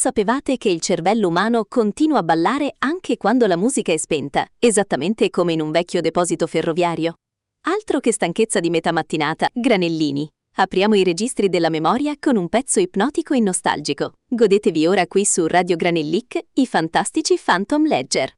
sapevate che il cervello umano continua a ballare anche quando la musica è spenta, esattamente come in un vecchio deposito ferroviario? Altro che stanchezza di metà mattinata, granellini. Apriamo i registri della memoria con un pezzo ipnotico e nostalgico. Godetevi ora qui su Radio Granellic i fantastici Phantom Ledger.